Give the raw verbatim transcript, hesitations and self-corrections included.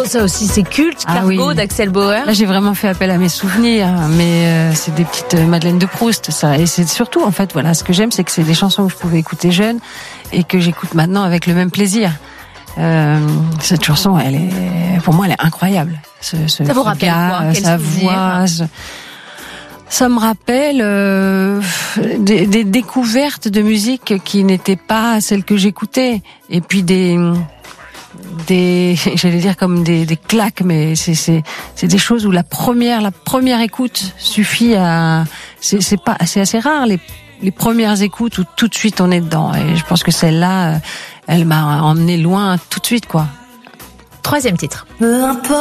ça aussi, c'est culte. Ah Cargo oui. d'Axel Bauer. Là, j'ai vraiment fait appel à mes souvenirs, mais euh, c'est des petites euh, Madeleine de Proust, ça. Et c'est surtout, en fait, voilà, ce que j'aime, c'est que c'est des chansons que je pouvais écouter jeune et que j'écoute maintenant avec le même plaisir. Euh, cette chanson, elle est, pour moi, elle est incroyable. Ce, ce Ça vous rappelle gars, quoi? Quel sa souvenir? voix. Ce... Ça me rappelle euh, des, des découvertes de musique qui n'étaient pas celles que j'écoutais, et puis des, des, j'allais dire comme des, des claques, mais c'est, c'est, c'est des choses où la première, la première écoute suffit à, c'est, c'est pas, c'est assez rare les, les premières écoutes où tout de suite on est dedans. Et je pense que celle-là, elle m'a emmené loin tout de suite, quoi. Troisième titre.